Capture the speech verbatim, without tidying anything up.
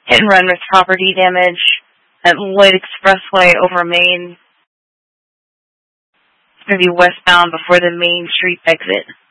hit and run with property damage at Lloyd Expressway over Main. It's going to be westbound before the Main Street exit.